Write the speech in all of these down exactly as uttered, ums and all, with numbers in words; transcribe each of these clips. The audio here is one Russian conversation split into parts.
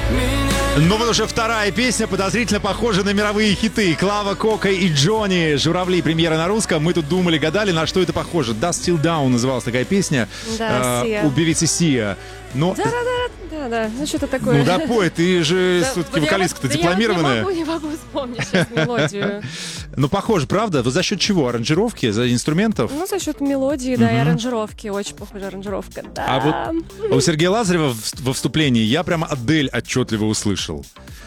Ну вот уже вторая песня, подозрительно похожа на мировые хиты. Клава Кока и Джонни, «Журавли», премьера на русском. Мы тут думали, гадали, на что это похоже. «Dust Till Down» называлась такая песня. Да, э, у певицы Сия. Но... Да, да, да, да, да. Ну что-то такое. Ну да, пой, ты же да, все-таки вот вокалистка-то да дипломированная. Я вот не могу, не могу вспомнить сейчас мелодию. Ну похоже, правда? За счет чего? Аранжировки, за инструментов? Ну, за счет мелодии, да, и аранжировки. Очень похожая аранжировка, да. А вот у Сергея Лазарева во вступлении я прямо Адель отчетливо услышал.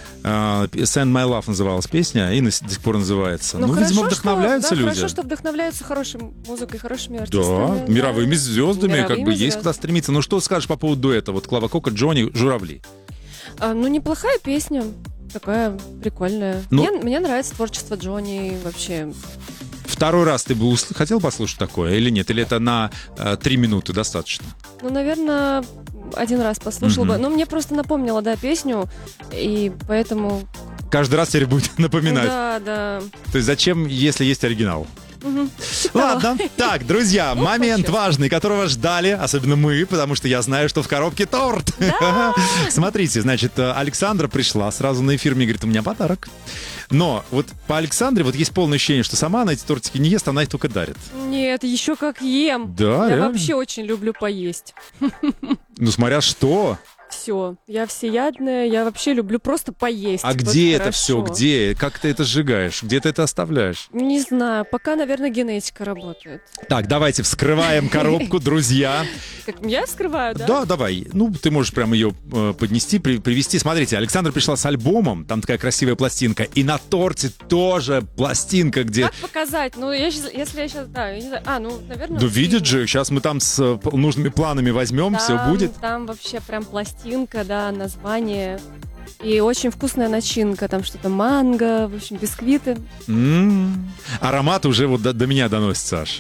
«Send My Love» называлась песня, и до сих пор называется. Ну, ну хорошо, видимо, вдохновляются что, да, люди. Хорошо, что вдохновляются хорошей музыкой, хорошими Да, артистами. Да, мировыми звездами, мировыми как бы звездами. есть куда стремиться. Ну, что скажешь по поводу дуэта? Вот Клава Кока, Джонни, «Журавли». А, ну, неплохая песня, такая прикольная. Ну, мне, мне нравится творчество Джонни вообще. Второй раз ты бы усл... хотел послушать такое или нет? Или это на э, три минуты достаточно? Ну, наверное, один раз послушал Mm-hmm. бы. Но мне просто напомнила, да, песню, и поэтому... Каждый раз теперь будет напоминать. Да, да. То есть зачем, если есть оригинал? Угу. Ладно, так, друзья, Ну, момент хочешь. важный, которого ждали, особенно мы, потому что я знаю, что в коробке торт. Да. Смотрите, значит, Александра пришла сразу на эфир, мне говорит, у меня подарок. Но вот по Александре вот есть полное ощущение, что сама она эти тортики не ест, она их только дарит. Нет, еще как ем. Да, Я реально? вообще очень люблю поесть. Ну, смотря что. Все, я всеядная, я вообще люблю просто поесть. А Вот где это хорошо. все? Где? Как ты это сжигаешь? Где ты это оставляешь? Не знаю, пока, наверное, генетика работает. Так, давайте вскрываем коробку, друзья. Как я вскрываю, да? Да, давай. Ну, ты можешь прямо ее э, поднести, при, привезти. Смотрите, Александра пришла с альбомом, там такая красивая пластинка, и на торте тоже пластинка, где... Как показать? Ну, я щас- если я сейчас, да, я не знаю. А, ну, наверное... Да видит фильм. же, сейчас мы там с э, нужными планами возьмем, все Там- будет. Там вообще прям пластинка, да, название. И очень вкусная начинка. Там что-то манго, в общем, бисквиты. М-м. Аромат уже вот до, до меня доносится аж.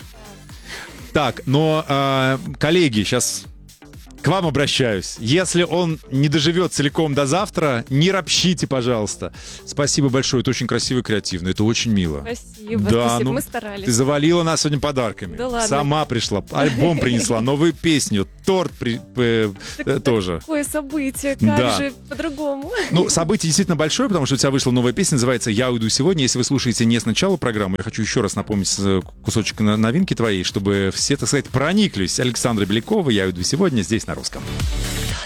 Так, но, э, коллеги, сейчас к вам обращаюсь. Если он не доживет целиком до завтра, не ропщите, пожалуйста. Спасибо большое, это очень красиво и креативно, это очень мило. Спасибо, Да, спасибо, ну, мы старались. Ты завалила нас сегодня подарками. Да ладно. Сама пришла, альбом принесла, новую песню, торт при- э, э, тоже. Такое событие, как Да. же по-другому? Ну, событие действительно большое, потому что у тебя вышла новая песня, называется «Я уйду сегодня». Если вы слушаете не с начала программы, я хочу еще раз напомнить э, кусочек на- новинки твоей, чтобы все, так сказать, прониклись. Александра Белякова, «Я уйду сегодня» здесь на русском.